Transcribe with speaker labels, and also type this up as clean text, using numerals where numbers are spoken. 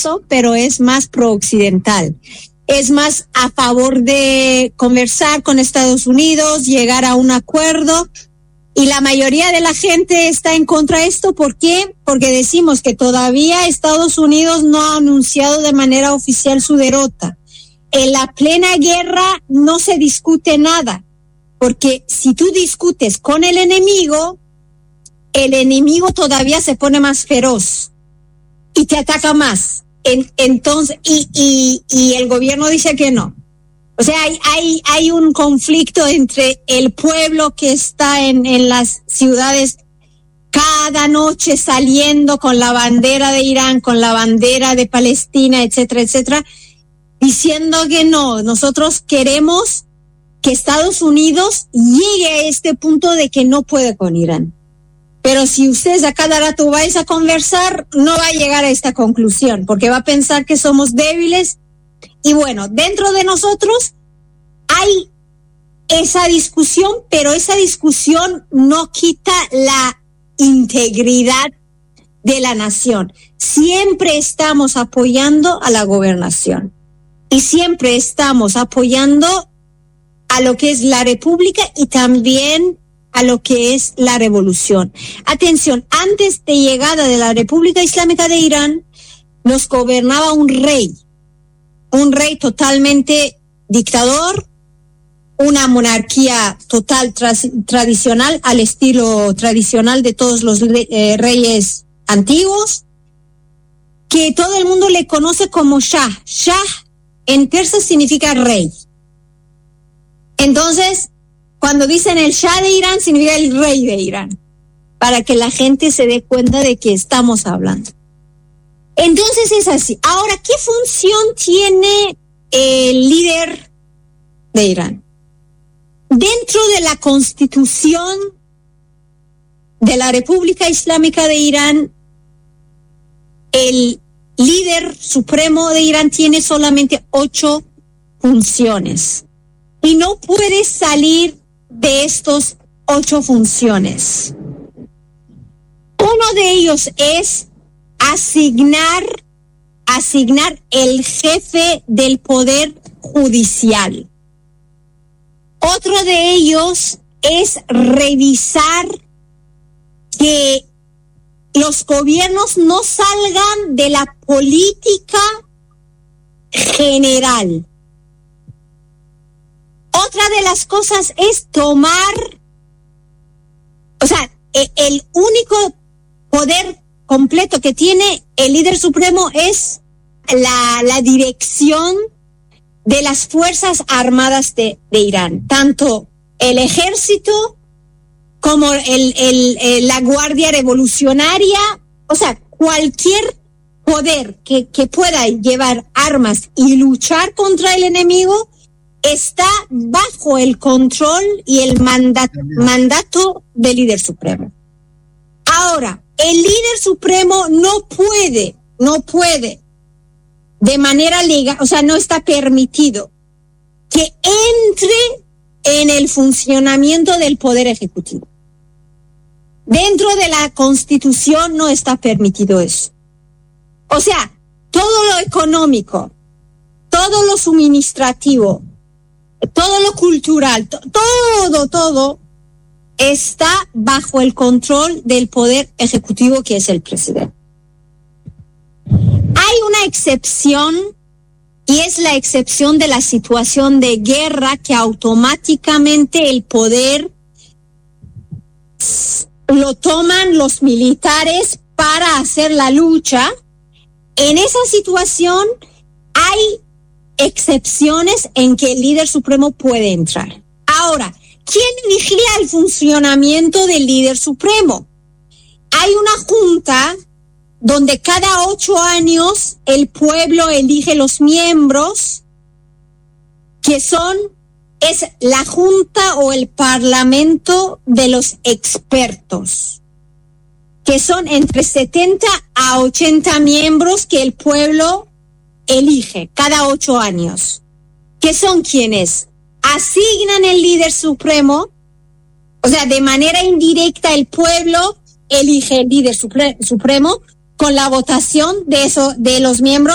Speaker 1: eso, pero es más pro-occidental. Es más a favor de conversar con Estados Unidos, llegar a un acuerdo. Y la mayoría de la gente está en contra de esto. ¿Por qué? Porque decimos que todavía Estados Unidos no ha anunciado de manera oficial su derrota. En la plena guerra no se discute nada, porque si tú discutes con el enemigo todavía se pone más feroz y te ataca más. Entonces, y el gobierno dice que no. O sea, hay un conflicto entre el pueblo que está en las ciudades cada noche saliendo con la bandera de Irán, con la bandera de Palestina, etcétera, etcétera, diciendo que no, nosotros queremos que Estados Unidos llegue a este punto de que no puede con Irán. Pero si ustedes a cada rato vais a conversar, no va a llegar a esta conclusión, porque va a pensar que somos débiles. Y bueno, dentro de nosotros hay esa discusión, pero esa discusión no quita la integridad de la nación. Siempre estamos apoyando a la gobernación y siempre estamos apoyando a lo que es la república y también a lo que es la revolución. Atención, antes de llegada de la República Islámica de Irán, nos gobernaba un rey totalmente dictador, una monarquía total tradicional, al estilo tradicional de todos los reyes antiguos, que todo el mundo le conoce como Shah. Shah en persa significa rey. Entonces, cuando dicen el Shah de Irán, significa el rey de Irán, para que la gente se dé cuenta de que estamos hablando. Entonces es así. Ahora, ¿qué función tiene el líder de Irán? Dentro de la Constitución de la República Islámica de Irán, el líder supremo de Irán tiene solamente 8 funciones y no puede salir de estos 8 funciones. Uno de ellos es asignar el jefe del poder judicial. Otro de ellos es revisar que los gobiernos no salgan de la política general. Otra de las cosas es el único poder completo que tiene el líder supremo es la dirección de las Fuerzas Armadas de Irán, tanto el ejército como la Guardia Revolucionaria, o sea, cualquier poder que pueda llevar armas y luchar contra el enemigo está bajo el control y el mandato del líder supremo. Ahora, el líder supremo no puede de manera legal, o sea, no está permitido que entre en el funcionamiento del poder ejecutivo. Dentro de la Constitución no está permitido eso. O sea, todo lo económico, todo lo suministrativo, todo lo cultural, todo está bajo el control del poder ejecutivo, que es el presidente. Hay una excepción, y es la excepción de la situación de guerra, que automáticamente el poder lo toman los militares para hacer la lucha. En esa situación hay excepciones en que el líder supremo puede entrar. Ahora, ¿quién vigila el funcionamiento del líder supremo? Hay una junta donde cada 8 años el pueblo elige los miembros, que es la junta o el parlamento de los expertos, que son entre 70 a 80 miembros que el pueblo elige cada 8 años. ¿Qué son quienes? Asignan el líder supremo, o sea, de manera indirecta el pueblo elige el líder supremo con la votación de los miembros